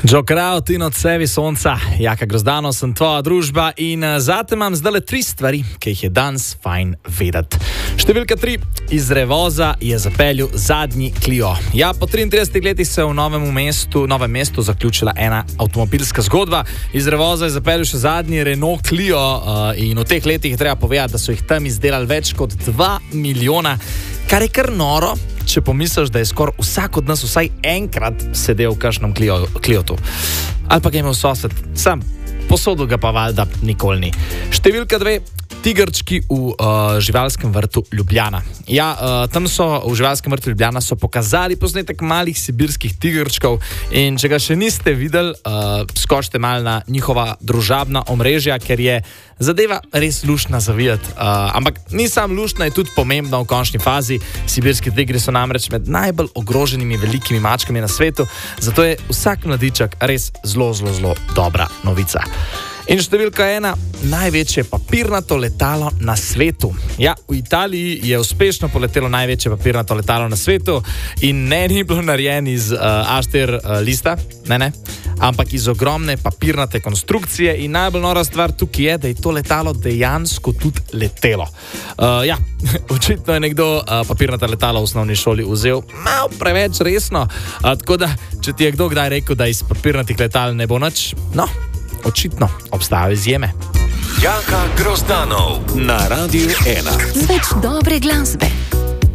Joe Kraut in od sebi sonca, Jaka Grozdano, sem tvoja družba in zate imam zdaj 3 stvari, ki jih je danes fajn vedeti. Številka 3. Iz Revoza je zapeljal zadnji Clio. Ja, po 33 letih se je v novem mestu zaključila ena avtomobilska zgodba. Iz Revoza je zapeljal še zadnji Renault Clio in v teh letih je treba povedati, da so jih tam izdelali več kot 2 milijona, kar je kar noro, če pomisliš, da je skoraj vsak od nas vsaj enkrat sedel v kakšnem Cliotu. Ali pa ga je imel sosed, sam posodil ga pa valjda nikoli ni. Številka 2. Tigrčki v živalskem vrtu Ljubljana. Ja, tam so v živalskem vrtu Ljubljana so pokazali posnetek malih sibirskih tigrčkov in če ga še niste videli, skočite malo na njihova družabna omrežja, ker je zadeva res luštna za videti. Ampak ni samo luštna, je tudi pomembna v končni fazi. Sibirski tigri so namreč med najbolj ogroženimi velikimi mačkami na svetu, zato je vsak mladiček res zelo dobra novica. In številka 1. Največje papirnato letalo na svetu. Ja, v Italiji je uspešno poletelo največje papirnato letalo na svetu in ni bilo narejeno iz A4 lista, ne, ampak iz ogromne papirnate konstrukcije in najbolj nora stvar tukaj je, da je to letalo dejansko tudi letelo. Ja, očitno je nekdo papirnata letala v osnovni šoli vzel malo preveč resno, tako da, če ti je kdo kdaj rekel, da iz papirnatih letal ne bo nič, no, očitno obstajajo izjeme. Jaka Grozdanov na Radiu 1. Več dobre glasbe.